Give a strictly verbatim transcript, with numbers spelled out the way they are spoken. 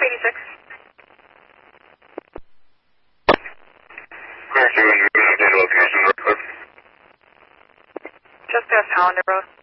eighty-six. Clear two hundred, data location, real quick. Just past Hollander Road.